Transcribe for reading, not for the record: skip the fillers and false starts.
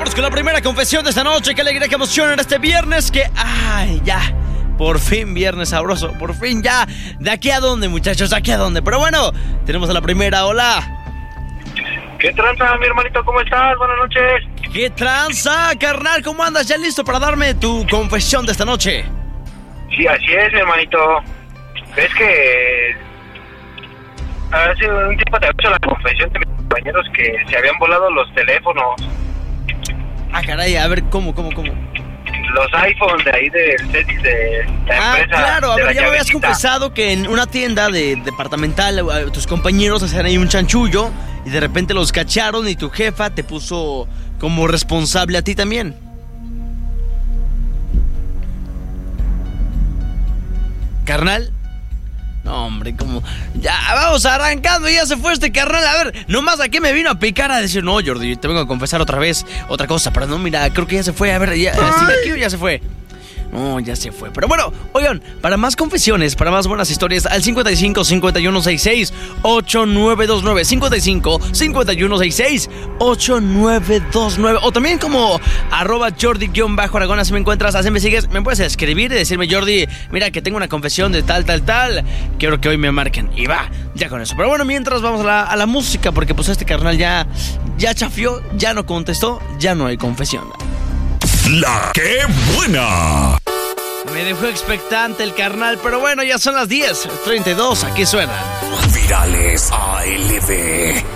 Vámonos con la primera confesión de esta noche. Qué alegría, qué emoción en este viernes. Ya. Por fin viernes sabroso. Por fin ya. ¿De aquí a dónde, muchachos? ¿De aquí a dónde? Pero bueno, tenemos a la primera. Hola. ¿Qué tranza, mi hermanito? ¿Cómo estás? Buenas noches. ¿Qué tranza, carnal? ¿Cómo andas? ¿Ya listo para darme tu confesión de esta noche? Sí, así es, mi hermanito. Es que hace un tiempo te he hecho la confesión de mis compañeros que se habían volado los teléfonos. Ah, caray, a ver, ¿cómo? Los iPhones de ahí de la empresa. Claro, a ver, ya me habías llaverita. confesado que en una tienda departamental tus compañeros hacían ahí un chanchullo y de repente los cacharon y tu jefa te puso como responsable a ti también. ¿Carnal? No, hombre, como... Ya, vamos arrancando, ya se fue este carnal. A ver, nomás aquí me vino a picar a decir, no, Jordi, te vengo a confesar otra vez otra cosa. Pero no, mira, creo que ya se fue. A ver, ¿sigue aquí o ya se fue? No, ya se fue. Pero bueno, oigan, para más confesiones, para más buenas historias, al 55 51 66 8929. 55 51 66 8929. O también como @Jordi_Aragón. Así me encuentras, así me sigues. Me puedes escribir y decirme, Jordi, mira que tengo una confesión de tal. Quiero que hoy me marquen. Y va, ya con eso. Pero bueno, mientras vamos a la música, porque pues este carnal ya chafió, ya no contestó, ya no hay confesión. La que buena. Me dejó expectante el carnal, pero bueno, ya son las 10:32, aquí suenan Virales ALB.